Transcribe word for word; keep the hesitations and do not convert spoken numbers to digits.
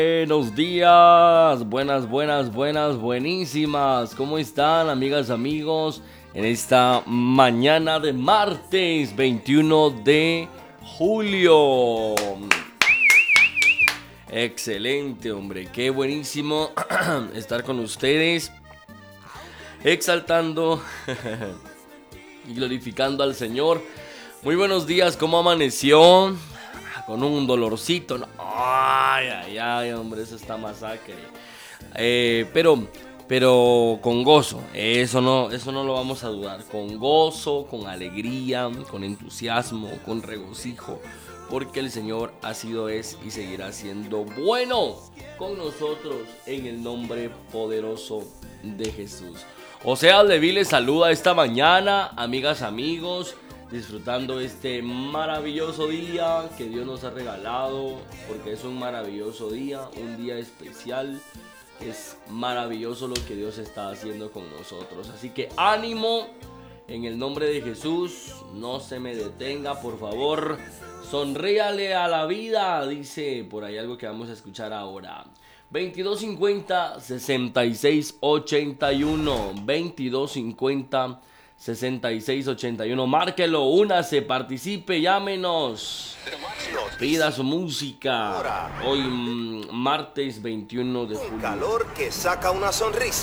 Buenos días, buenas, buenas, buenas, buenísimas. ¿Cómo están, amigas, amigos? En esta mañana de martes veintiuno de julio. Excelente, hombre, qué buenísimo estar con ustedes, exaltando y glorificando al Señor. Muy buenos días, ¿cómo amaneció? Con un dolorcito, ¿no? Ay, ay, ay, hombre, eso está masacre. Eh, pero, pero con gozo, eso no, eso no lo vamos a dudar. Con gozo, con alegría, con entusiasmo, con regocijo. Porque el Señor ha sido, es y seguirá siendo bueno con nosotros en el nombre poderoso de Jesús. Osea Leví les saluda esta mañana, amigas, amigos, disfrutando este maravilloso día que Dios nos ha regalado, porque es un maravilloso día, un día especial. Es maravilloso lo que Dios está haciendo con nosotros. Así que ánimo en el nombre de Jesús, no se me detenga, por favor. Sonríale a la vida, dice por ahí algo que vamos a escuchar ahora. veintidós cincuenta, sesenta y seis ochenta y uno. veintidós cincuenta, sesenta y seis ochenta y uno. Márquelo, únase, participe, llámenos. Pida su música. Hoy martes veintiuno de julio. Un calor que saca una sonrisa.